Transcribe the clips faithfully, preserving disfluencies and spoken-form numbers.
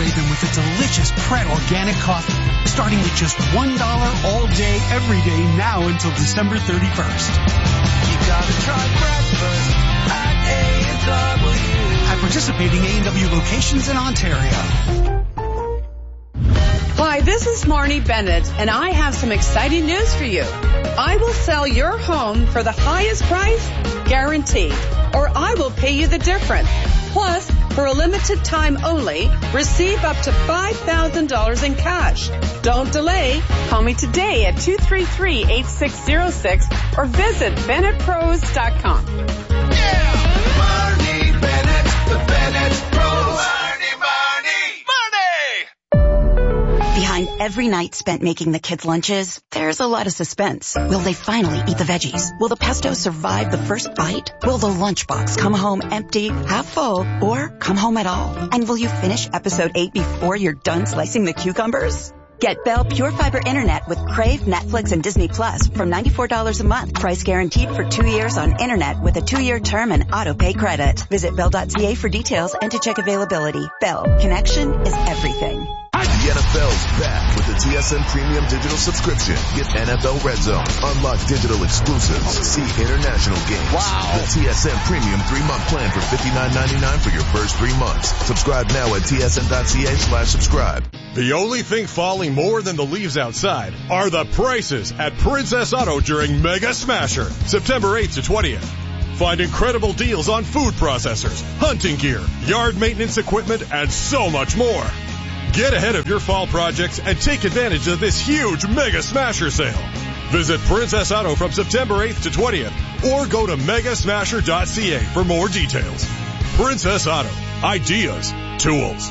Enjoy them with a delicious Pret organic coffee, starting at just one dollar all day, every day, now until December thirty-first. You gotta try breakfast at A and W. At participating A and W locations in Ontario. Hi, this is Marnie Bennett, and I have some exciting news for you. I will sell your home for the highest price, guaranteed, or I will pay you the difference. Plus, for a limited time only, receive up to five thousand dollars in cash. Don't delay. Call me today at two three three, eight six zero six or visit Bennett Pros dot com. Yeah! Marnie Bennett, the Bennett Pros. Marnie, Marnie, Marnie! Behind every night spent making the kids' lunches, there's a lot of suspense. Will they finally eat the veggies? Will the pesto survive the first bite? Will the lunchbox come home empty, half full, or come home at all? And will you finish episode eight before you're done slicing the cucumbers? Get Bell Pure Fiber Internet with Crave, Netflix, and Disney Plus from ninety-four dollars a month. Price guaranteed for two years on Internet with a two-year term and auto-pay credit. Visit bell dot c a for details and to check availability. Bell. Connection is everything. The N F L's back with the T S N Premium Digital Subscription. Get N F L Red Zone, unlock digital exclusives, see international games. Wow. The T S N Premium three-month plan for fifty-nine ninety-nine for your first three months. Subscribe now at T S N dot c a slash subscribe. The only thing falling more than the leaves outside are the prices at Princess Auto during Mega Smasher, September eighth to twentieth. Find incredible deals on food processors, hunting gear, yard maintenance equipment, and so much more. Get ahead of your fall projects and take advantage of this huge Mega Smasher sale. Visit Princess Auto from September eighth to twentieth or go to mega smasher dot c a for more details. Princess Auto. Ideas. Tools.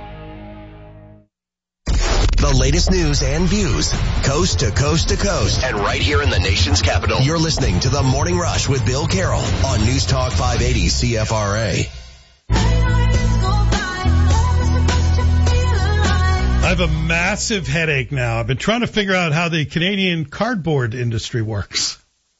The latest news and views, coast to coast to coast, and right here in the nation's capital. You're listening to The Morning Rush with Bill Carroll on News Talk five eighty C F R A. I have a massive headache now. I've been trying to figure out how the Canadian cardboard industry works.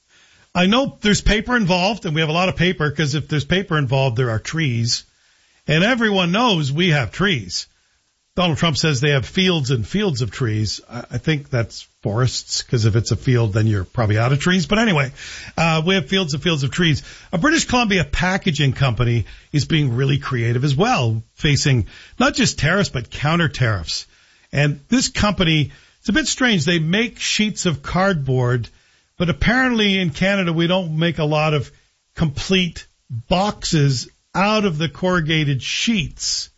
I know there's paper involved, and we have a lot of paper because if there's paper involved, there are trees. And everyone knows we have trees. Donald Trump says they have fields and fields of trees. I think that's forests, because if it's a field, then you're probably out of trees. But anyway, uh, we have fields and fields of trees. A British Columbia packaging company is being really creative as well, facing not just tariffs, but counter tariffs. And this company, it's a bit strange. They make sheets of cardboard, but apparently in Canada, we don't make a lot of complete boxes out of the corrugated sheets.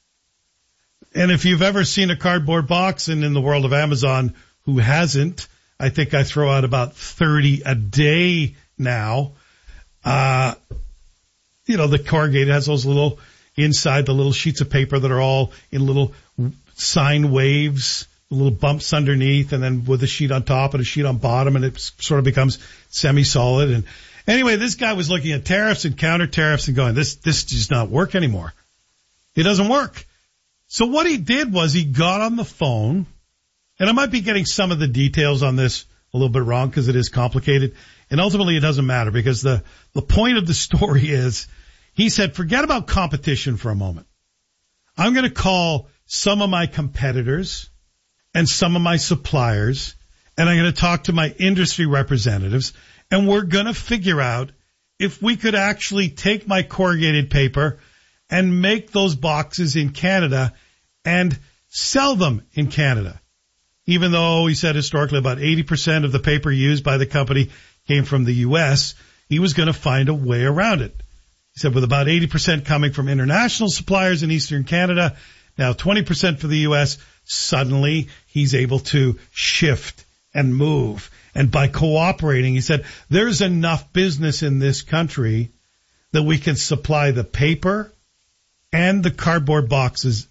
And if you've ever seen a cardboard box, and in the world of Amazon, who hasn't? I think I throw out about thirty a day now. Uh, you know, the corrugated has those little, inside the little sheets of paper that are all in little sine waves, little bumps underneath, and then with a sheet on top and a sheet on bottom, and it sort of becomes semi-solid. And anyway, this guy was looking at tariffs and counter tariffs and going, this, this does not work anymore. It doesn't work. So what he did was he got on the phone, and I might be getting some of the details on this a little bit wrong because it is complicated, and ultimately it doesn't matter because the, the point of the story is he said, forget about competition for a moment. I'm going to call some of my competitors and some of my suppliers, and I'm going to talk to my industry representatives, and we're going to figure out if we could actually take my corrugated paper and make those boxes in Canada and sell them in Canada. Even though he said historically about eighty percent of the paper used by the company came from the U S, he was going to find a way around it. He said with about eighty percent coming from international suppliers in Eastern Canada, now twenty percent for the U S, suddenly he's able to shift and move. And by cooperating, he said, there's enough business in this country that we can supply the paper and the cardboard boxes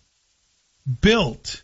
built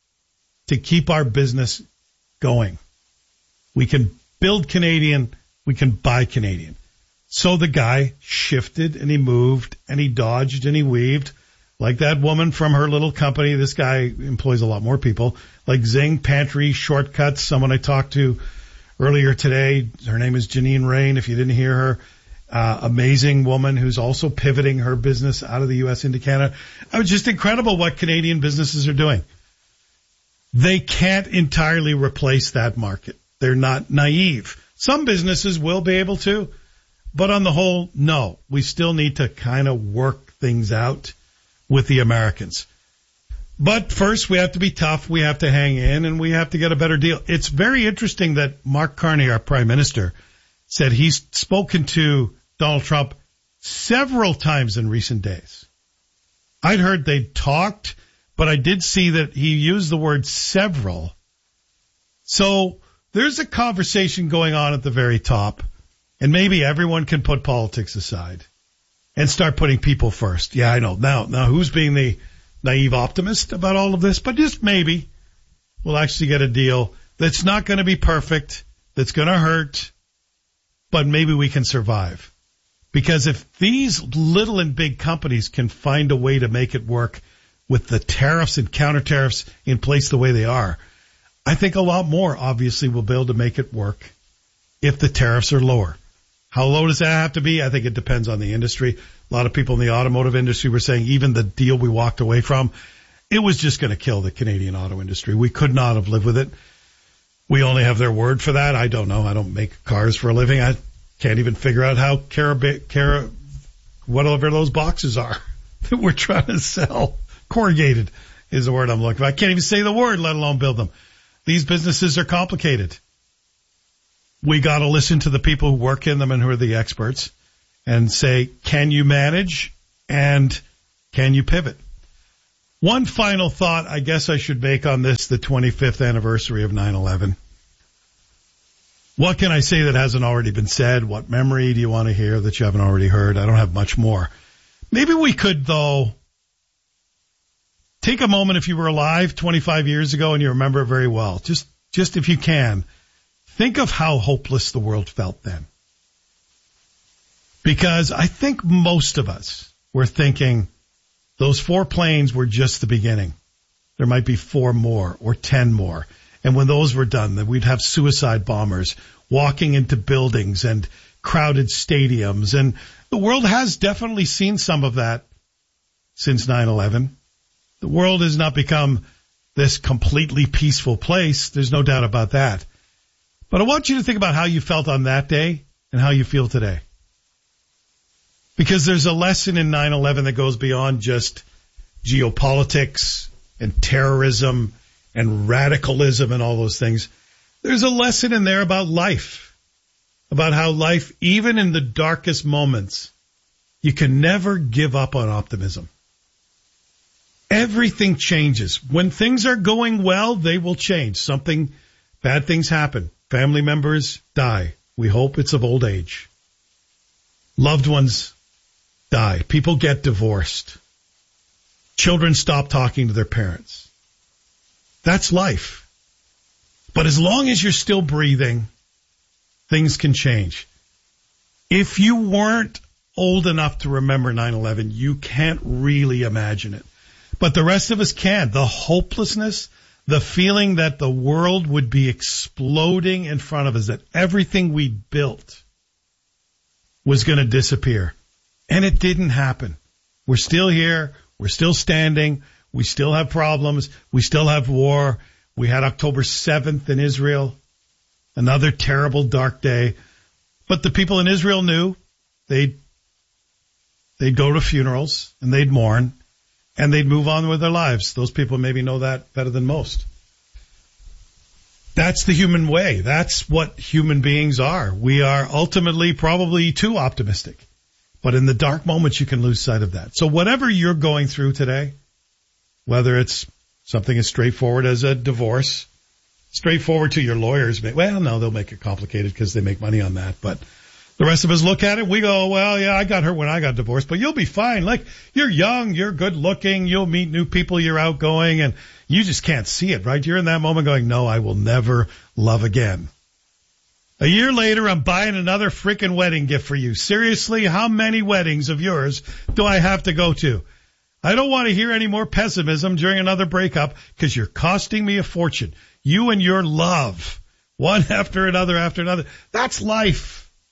to keep our business going. We can build Canadian, we can buy Canadian. So the guy shifted and he moved and he dodged and he weaved like that woman from her little company. This guy employs a lot more people, like Zing Pantry Shortcuts, someone I talked to earlier today. Her name is Janine Rain, if you didn't hear her. uh, amazing woman who's also pivoting her business out of the U S into Canada. It was just incredible what Canadian businesses are doing. They can't entirely replace that market. They're not naive. Some businesses will be able to, but on the whole, no. We still need to kind of work things out with the Americans. But first, we have to be tough. We have to hang in, and we have to get a better deal. It's very interesting that Mark Carney, our prime minister, said he's spoken to Donald Trump several times in recent days. I'd heard they'd talked, but I did see that he used the word several. So there's a conversation going on at the very top, and maybe everyone can put politics aside and start putting people first. Yeah, I know. Now, now who's being the naive optimist about all of this? But just maybe we'll actually get a deal that's not going to be perfect, that's going to hurt, but maybe we can survive. Because if these little and big companies can find a way to make it work with the tariffs and counter tariffs in place the way they are, I think a lot more obviously will be able to make it work if the tariffs are lower. How low does that have to be? I think it depends on the industry. A lot of people in the automotive industry were saying even the deal we walked away from, it was just going to kill the Canadian auto industry. We could not have lived with it. We only have their word for that. I don't know. I don't make cars for a living. I can't even figure out how Cara, Cara, whatever those boxes are that we're trying to sell. Corrugated is the word I'm looking for. I can't even say the word, let alone build them. These businesses are complicated. We got to listen to the people who work in them and who are the experts and say, can you manage and can you pivot? One final thought I guess I should make on this, the twenty-fifth anniversary of nine eleven. What can I say that hasn't already been said? What memory do you want to hear that you haven't already heard? I don't have much more. Maybe we could, though, take a moment if you were alive twenty-five years ago and you remember it very well. Just, just if you can, think of how hopeless the world felt then. Because I think most of us were thinking those four planes were just the beginning. There might be four more or ten more. And when those were done, then we'd have suicide bombers walking into buildings and crowded stadiums. And the world has definitely seen some of that since nine eleven. The world has not become this completely peaceful place. There's no doubt about that. But I want you to think about how you felt on that day and how you feel today. Because there's a lesson in nine eleven that goes beyond just geopolitics and terrorism and radicalism and all those things. There's a lesson in there about life, about how life, even in the darkest moments, you can never give up on optimism. Everything changes. When things are going well, they will change. Something, bad things happen. Family members die. We hope it's of old age. Loved ones die. People get divorced. Children stop talking to their parents. That's life. But as long as you're still breathing, things can change. If you weren't old enough to remember nine eleven, you can't really imagine it. But the rest of us can. The hopelessness, the feeling that the world would be exploding in front of us, that everything we built was going to disappear. And it didn't happen. We're still here. We're still standing. We still have problems. We still have war. We had October seventh in Israel, another terrible dark day. But the people in Israel knew they'd, they'd go to funerals and they'd mourn and they'd move on with their lives. Those people maybe know that better than most. That's the human way. That's what human beings are. We are ultimately probably too optimistic. But in the dark moments, you can lose sight of that. So whatever you're going through today, whether it's something as straightforward as a divorce, straightforward to your lawyers, well, no, they'll make it complicated because they make money on that. But the rest of us look at it, we go, well, yeah, I got hurt when I got divorced, but you'll be fine. Like, you're young, you're good looking, you'll meet new people, you're outgoing, and you just can't see it, right? You're in that moment going, no, I will never love again. A year later, I'm buying another freaking wedding gift for you. Seriously, how many weddings of yours do I have to go to? I don't want to hear any more pessimism during another breakup because you're costing me a fortune. You and your love, one after another after another. That's life.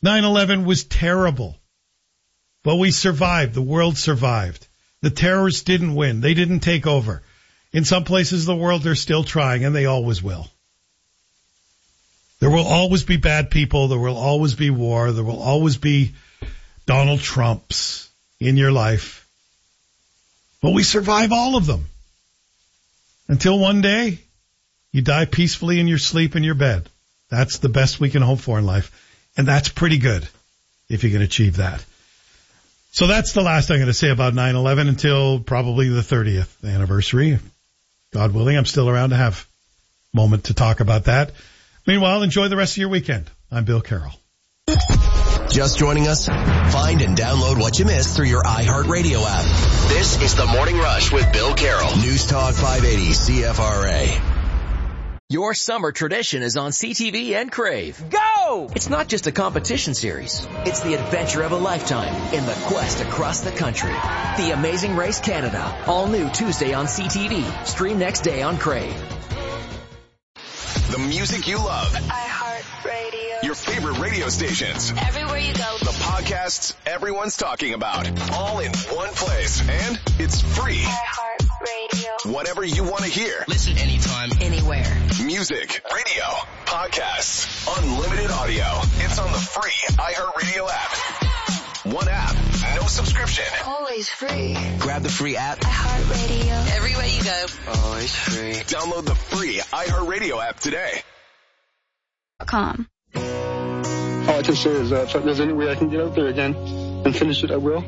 nine eleven was terrible. But we survived. The world survived. The terrorists didn't win. They didn't take over. In some places of the world, they're still trying, and they always will. There will always be bad people. There will always be war. There will always be Donald Trumps in your life. But we survive all of them. Until one day, you die peacefully in your sleep in your bed. That's the best we can hope for in life. And that's pretty good if you can achieve that. So that's the last I'm going to say about nine eleven until probably the thirtieth anniversary. God willing, I'm still around to have a moment to talk about that. Meanwhile, enjoy the rest of your weekend. I'm Bill Carroll. Just joining us? Find and download what you missed through your iHeartRadio app. This is The Morning Rush with Bill Carroll. News Talk five eighty C F R A. Your summer tradition is on C T V and Crave. Go! It's not just a competition series. It's the adventure of a lifetime in the quest across the country. The Amazing Race Canada. All new Tuesday on C T V. Stream next day on Crave. The music you love. iHeartRadio. Your favorite radio stations. Everywhere you go. The podcasts everyone's talking about. All in one place. And it's free. iHeartRadio. Whatever you want to hear. Listen anytime, anywhere. Music, radio, podcasts, unlimited audio. It's on the free iHeartRadio app. One app, no subscription. Always free. Grab the free app. iHeartRadio. Everywhere you go. Always free. Download the free iHeartRadio app today. Com. All I can say is that if there's any way I can get out there again and finish it, I will.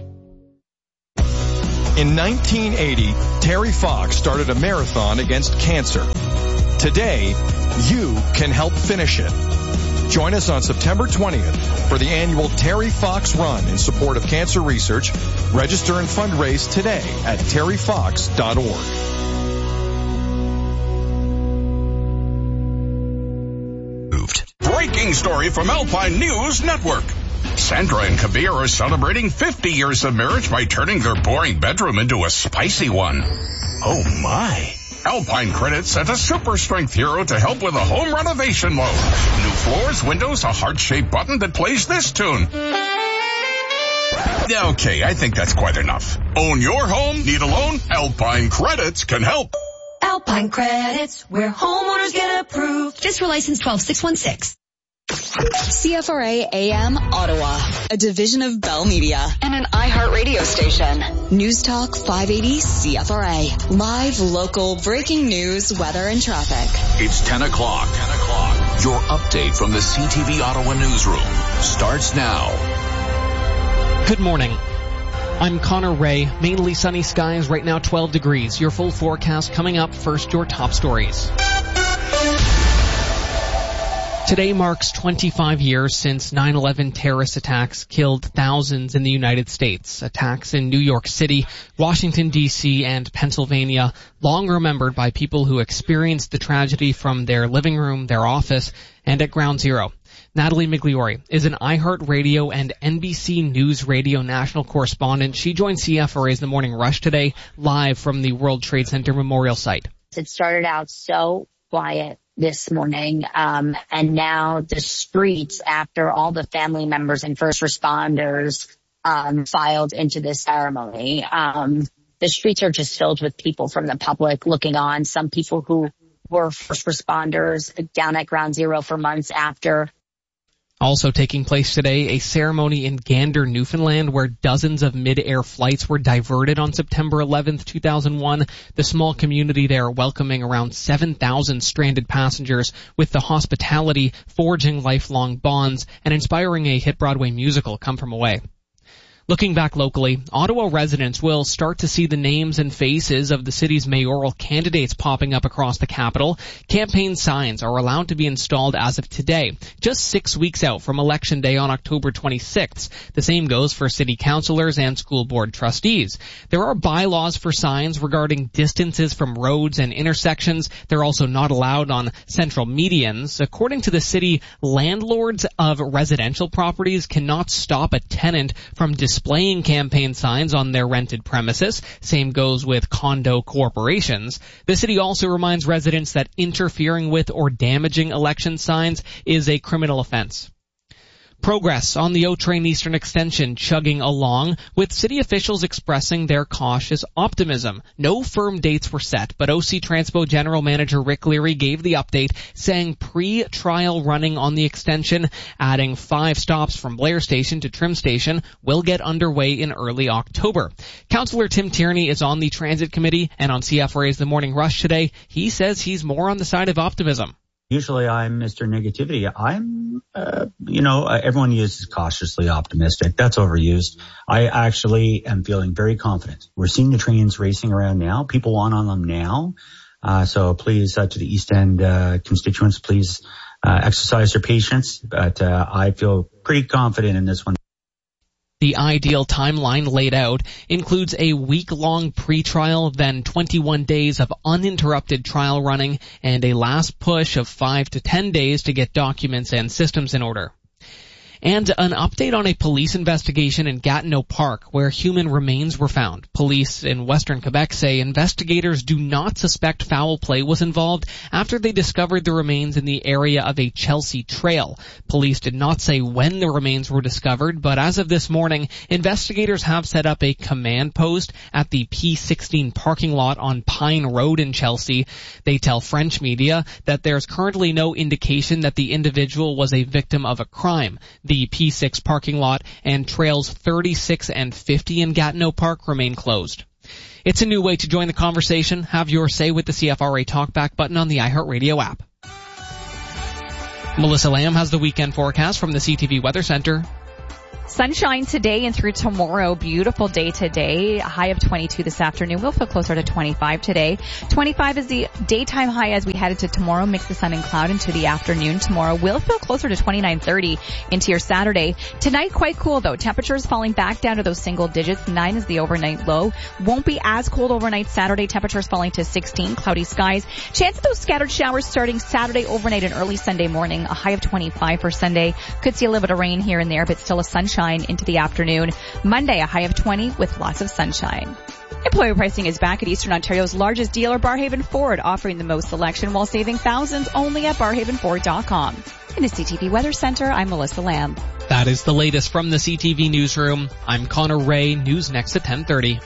In nineteen eighty, Terry Fox started a marathon against cancer. Today, you can help finish it. Join us on September twentieth for the annual Terry Fox Run in support of cancer research. Register and fundraise today at terry fox dot org. Breaking story from Alpine News Network. Sandra and Kabir are celebrating fifty years of marriage by turning their boring bedroom into a spicy one. Oh my. Alpine Credit sent a super strength hero to help with a home renovation loan. New floors, windows, a heart-shaped button that plays this tune. Okay, I think that's quite enough. Own your home? Need a loan? Alpine Credits can help. Alpine Credits, where homeowners get approved. Fiscal license twelve six one six. C F R A A M Ottawa, a division of Bell Media and an iHeartRadio station. News Talk five eighty C F R A. Live, local, breaking news, weather, and traffic. It's ten o'clock. ten o'clock. Your update from the C T V Ottawa newsroom starts now. Good morning. I'm Connor Ray. Mainly sunny skies right now, twelve degrees. Your full forecast coming up. First, your top stories. Today marks twenty-five years since nine eleven terrorist attacks killed thousands in the United States. Attacks in New York City, Washington, D C, and Pennsylvania, long remembered by people who experienced the tragedy from their living room, their office, and at Ground Zero. Natalie Migliori is an iHeartRadio and N B C News Radio national correspondent. She joined C F R A's The Morning Rush today, live from the World Trade Center Memorial Site. It started out so quiet this morning, um, and now the streets, after all the family members and first responders um, filed into this ceremony, um, the streets are just filled with people from the public looking on. Some people who were first responders down at Ground Zero for months after. Also taking place today, a ceremony in Gander, Newfoundland, where dozens of mid-air flights were diverted on September eleventh, two thousand one. The small community there welcoming around seven thousand stranded passengers, with the hospitality forging lifelong bonds and inspiring a hit Broadway musical, Come From Away. Looking back locally, Ottawa residents will start to see the names and faces of the city's mayoral candidates popping up across the capital. Campaign signs are allowed to be installed as of today, just six weeks out from Election Day on October twenty-sixth. The same goes for city councilors and school board trustees. There are bylaws for signs regarding distances from roads and intersections. They're also not allowed on central medians. According to the city, landlords of residential properties cannot stop a tenant from dis- displaying campaign signs on their rented premises. Same goes with condo corporations. The city also reminds residents that interfering with or damaging election signs is a criminal offense. Progress on the O-Train Eastern Extension chugging along, with city officials expressing their cautious optimism. No firm dates were set, but O C Transpo General Manager Rick Leary gave the update, saying pre-trial running on the extension, adding five stops from Blair Station to Trim Station, will get underway in early October. Councillor Tim Tierney is on the Transit Committee, and on C F R A's The Morning Rush today, he says he's more on the side of optimism. Usually I'm Mister Negativity. I'm, uh, you know, uh, everyone uses cautiously optimistic. That's overused. I actually am feeling very confident. We're seeing the trains racing around now. People want on them now. Uh, so please, uh, to the East End, uh, constituents, please, uh, exercise your patience. But, uh, I feel pretty confident in this one. The ideal timeline laid out includes a week-long pre-trial, then twenty-one days of uninterrupted trial running, and a last push of five to ten days to get documents and systems in order. And an update on a police investigation in Gatineau Park where human remains were found. Police in Western Quebec say investigators do not suspect foul play was involved after they discovered the remains in the area of a Chelsea trail. Police did not say when the remains were discovered, but as of this morning, investigators have set up a command post at the P sixteen parking lot on Pine Road in Chelsea. They tell French media that there's currently no indication that the individual was a victim of a crime. The P six parking lot and trails thirty-six and fifty in Gatineau Park remain closed. It's a new way to join the conversation. Have your say with the C F R A Talkback button on the iHeartRadio app. Melissa Lamb has the weekend forecast from the C T V Weather Center. Sunshine today and through tomorrow. Beautiful day today. A high of twenty-two this afternoon. We'll feel closer to twenty-five today. twenty-five is the daytime high as we head into tomorrow. Mix the sun and cloud into the afternoon. Tomorrow we'll feel closer to twenty-nine, thirty into your Saturday. Tonight quite cool though. Temperatures falling back down to those single digits. nine is the overnight low. Won't be as cold overnight Saturday. Temperatures falling to sixteen. Cloudy skies. Chance of those scattered showers starting Saturday overnight and early Sunday morning. A high of twenty-five for Sunday. Could see a little bit of rain here and there, but still a sunshine into the afternoon. Monday, a high of twenty with lots of sunshine. Employer pricing is back at Eastern Ontario's largest dealer, Barhaven Ford, offering the most selection while saving thousands only at barhaven ford dot com. In the C T V Weather Center, I'm Melissa Lamb. That is the latest from the C T V Newsroom. I'm Connor Ray. News next at ten thirty.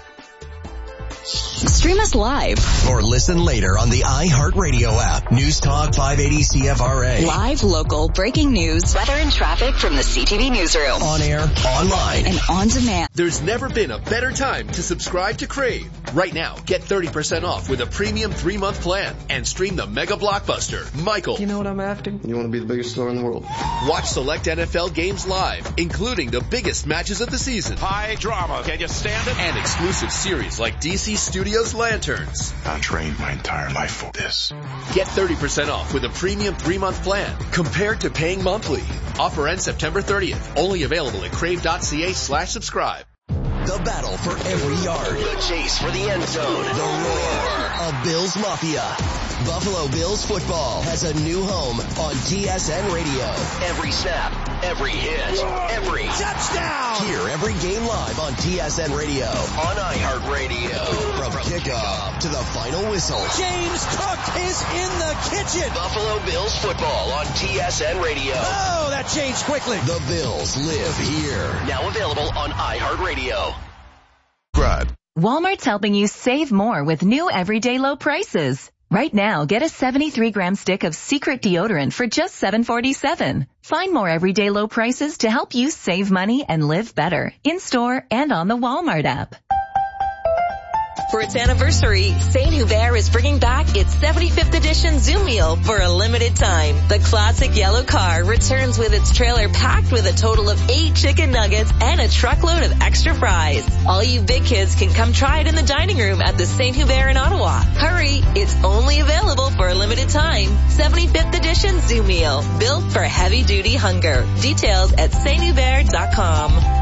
Stream us live or listen later on the iHeartRadio app. News Talk five eighty C F R A. Live, local, breaking news, weather and traffic from the C T V Newsroom. On air, online, and on demand. There's never been a better time to subscribe to Crave. Right now, get thirty percent off with a premium three-month plan and stream the mega blockbuster, Michael. You know what I'm after? You want to be the biggest star in the world. Watch select N F L games live, including the biggest matches of the season. High drama. Can you stand it? And exclusive series like D C Studios Lanterns. I trained my entire life for this. Get thirty percent off with a premium three-month plan compared to paying monthly. Offer ends September thirtieth. Only available at crave.ca slash subscribe. The battle for every yard. The chase for the end zone. The roar of Bills Mafia. Buffalo Bills football has a new home on T S N Radio. Every snap, every hit, every touchdown. Hear every game live on T S N Radio. On iHeartRadio. From kickoff to the final whistle. James Cook is in the kitchen. Buffalo Bills football on T S N Radio. Oh, that changed quickly. The Bills live here. Now available on iHeartRadio. Subscribe. Walmart's helping you save more with new everyday low prices. Right now, get a seventy-three gram stick of Secret deodorant for just seven forty-seven. Find more everyday low prices to help you save money and live better in-store and on the Walmart app. For its anniversary, Saint Hubert is bringing back its seventy-fifth edition Zoom meal for a limited time. The classic yellow car returns with its trailer packed with a total of eight chicken nuggets and a truckload of extra fries. All you big kids can come try it in the dining room at the Saint Hubert in Ottawa. Hurry, it's only available for a limited time. seventy-fifth edition Zoom meal, built for heavy-duty hunger. Details at saint hubert dot com.